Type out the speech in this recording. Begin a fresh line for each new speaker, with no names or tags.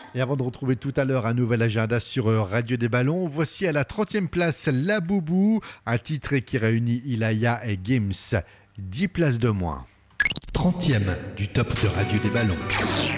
Et avant de retrouver tout à l'heure un nouvel agenda sur Radio des Ballons, voici à la 30e place La Boubou, un titre qui réunit Ilaya et Gims. 10 places de moins. 30e du top de Radio des Ballons.